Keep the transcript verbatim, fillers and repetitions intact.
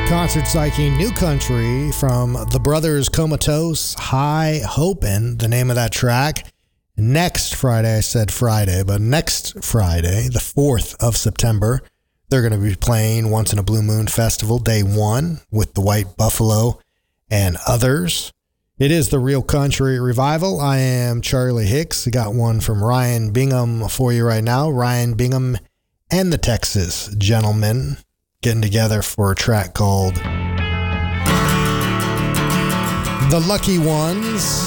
Concert Psyche, New Country from the Brothers Comatose, High Hopin', the name of that track. Next Friday, I said Friday, but next Friday, the fourth of September, they're going to be playing Once in a Blue Moon Festival, day one, with the White Buffalo and others. It is the Real Country Revival. I am Charlie Hicks. I got one from Ryan Bingham for you right now. Ryan Bingham and the Texas Gentlemen getting together for a track called The Lucky Ones.